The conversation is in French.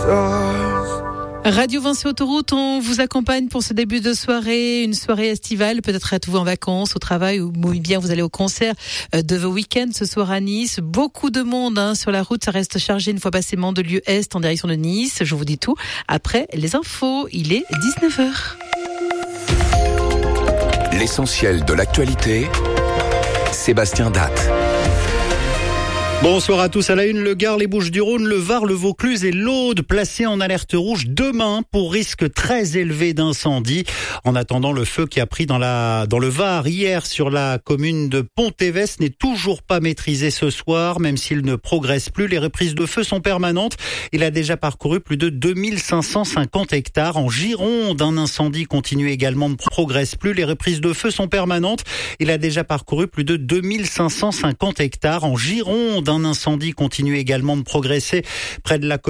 Radio Vinci Autoroute, on vous accompagne pour ce début de soirée, une soirée estivale. Peut-être êtes-vous en vacances, au travail, ou bien vous allez au concert de vos week-ends ce soir à Nice. Beaucoup de monde sur la route, ça reste chargé une fois passé Mandelieu Est en direction de Nice. Je vous dis tout après les infos. Il est 19h. L'essentiel de l'actualité, Sébastien Datte. Bonsoir à tous. À la une, le Gard, les Bouches-du-Rhône, le Var, le Vaucluse et l'Aude placés en alerte rouge demain pour risque très élevé d'incendie. En attendant, le feu qui a pris dans le Var hier sur la commune de Pont-Évès n'est toujours pas maîtrisé ce soir, même s'il ne progresse plus. Les reprises de feu sont permanentes. Il a déjà parcouru plus de 2550 hectares. En Gironde, un incendie continue également, ne progresse plus. Les reprises de feu sont permanentes. Il a déjà parcouru plus de 2550 hectares. En Gironde, un incendie continue également de progresser près de la